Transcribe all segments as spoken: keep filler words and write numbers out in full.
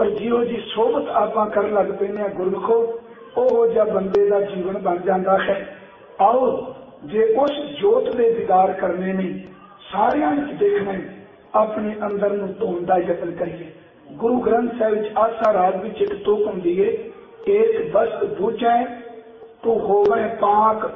पर जिहो जी सोबत आपां कर लग पैने गुरमुखो ओहो जिहा बंदे दा जीवन बन जाता है। आओ जे उस जोत दे दीदार करने ने सारियां विच देखना अपने अंदर नूं धोण दा यतन करिए। गुरु ग्रंथ साहिब विच आसा राग विच एक तुक हुंदी है, एक बस्त बूझै तू होवे पाक।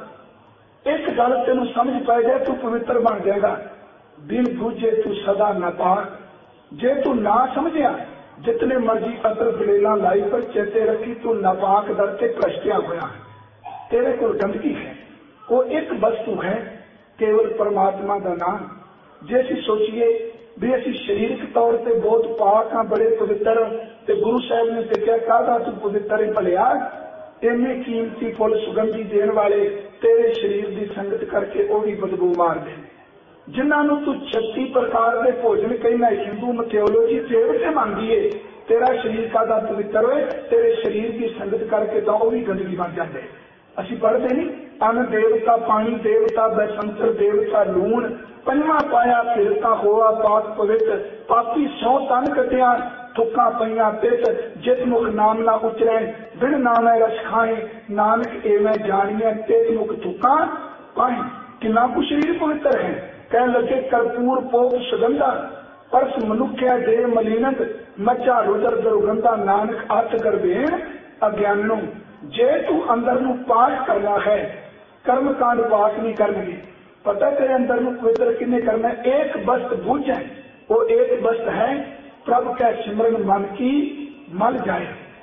एक गल तेनू समझ पै जाए तू पवित्र बन जाएगा, बिन बूझे तू सदा नापाक। जे तू ना समझिया जितने मर्जी अतर दलेला लाई पर चेते रखी तू नापाक दर ते भ्रष्टिया होया है, तेरे को गंदगी है। वो एक वस्तु है केवल परमात्मा का नाम। जे असीं सोचीए भी असीं शरीरक तौर पर बहुत पाक हाँ, बड़े पवित्र, ते गुरु साहब ने देखा कहता तू पवित्र है भलिया, इन्ने कीमती फुल सुगंधी देने वाले तेरे शरीर की संगत करके वो भी बदबू मार दे। जिन्होंने तू छत्ती प्रकार के भोजन कहना हिंदू मैथोलॉजी देवते मानती है, तेरा शरीर का पवित्र होए, तेरे शरीर की संगत करके तो वह भी गंदगी बन जाते। असी पढ़ते नहीं अन्न देवता पानी देवता बसंतर देवता लूण पंजवा पाया फिरता होआ पाक पवित्र पापी सौ तन कटिया थुक्का पईया पित जित मुख नाम ना उचरै बिन नाम रस खाए नानक एवं जानिए तित मुख थुक्का पाए। कितना कुछ शरीर पवित्र है। कह लगे कर्पूर पोप सुगंधा परस मनुख्या देव मलिनत मचा रुदर दुर्गंधा नानक अत गर्भेण अज्ञानो। जे तू अंदर नू पाठ करना है, कर्म कांड पाठ नहीं करने, पता तेरे अंदर नू पवित्र किन्ने करना। एक वस्त बुझ है, वो एक वस्त है प्रभु का सिमरन मन की मल जाए।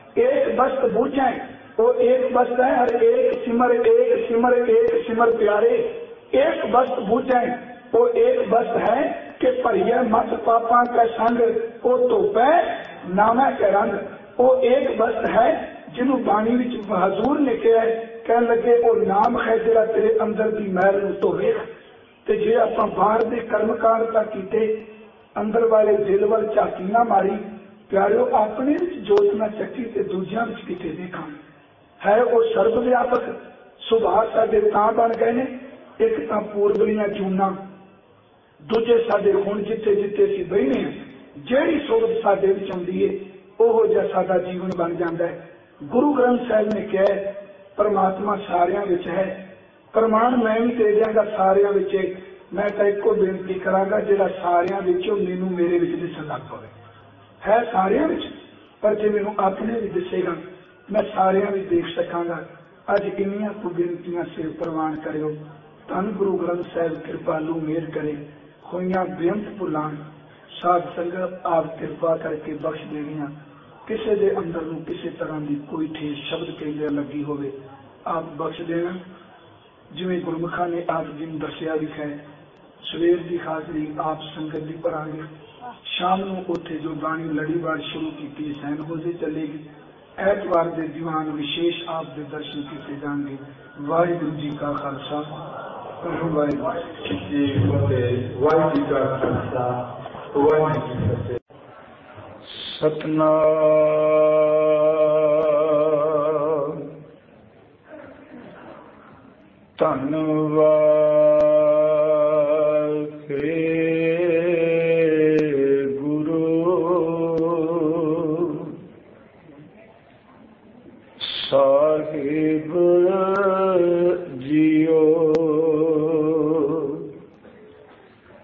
एक वस्त बुझ है, वो एक वस्त है हर एक सिमर एक सिमर एक सिमर प्यारे। एक वस्त बुझ है, वो एक वस्त है कि भरिया मत पापा का संग वो धोपै नामा के रंग। वो एक वस्त है जिन्हों बाणी विच हजूर ने कहा कह लगे वो नाम है जिहड़ा तेरे अंदर की मैल नूं धोवेगा। ते जे आपां बाहर दे कर्म कांड तां कीते अंदर वाले दिल वल झाकी ना मारी, प्यारिओ अपने विच जोत ना चक्की ते दूजियां विच किते देखां। है वो सर्वव्यापक सुभाव साडे तां बन गए ने, एक तां पूर्वलियां चूना, दूजे साडे हुण जिथे जिथे असीं बहिने जिहड़ी सोबत साडे विच आउंदी है ओहो जिहा साडा जीवन बन जांदा है। गुरु ग्रंथ साहिब ने कहा परमात्मा सारियां विच है, प्रमाण मैं भी दे दियांगा सारियां विच। मैं तो एको बेनती करांगा जिहड़ा सारियां विचों मैनूं मेरे विच दिसण लग पवे। है सारियां विच, पर जे मैनूं अपने विच दिसेगा मैं सारियां विच देख सकांगा। अज इन्नियां कुछ बेनतियां सिर प्रवान करियो। धन गुरु ग्रंथ साहिब कृपालू मेहर करे, होइयां बेअंत भुलाण साध संगत आप कृपा करके बख्श देनियां। किसी के अंदर नूं किसी तरह की कोई ठेस शब्द कहते लगी होवे आप बख्श देना। जिवें गुरमुखा ने आप जी नूं दस्सिया लिखा है, सवेर की हाजरी आप संगत की भरांगे, शाम नूं उत्थे जो बाणी लड़ीवार शुरू की सैन हो जे चलेगी। ऐतवार के दीवान विशेष आप दे दर्शन किए जाएंगे। वाहिगुरू जी का खालसा वाहिगुरू जी की फतेह। वाहिगुरू जी का खालसा वाहिगुरू जी की फतेह। सतनाम धन्नवाद।